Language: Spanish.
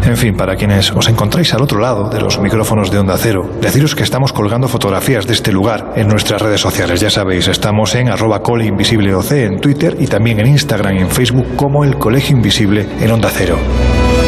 En fin, para quienes os encontráis al otro lado de los micrófonos de Onda Cero, deciros que estamos colgando fotografías de este lugar en nuestras redes sociales. Ya sabéis, estamos en @coleinvisibleoc en Twitter y también en Instagram y en Facebook como El Colegio Invisible en Onda Cero.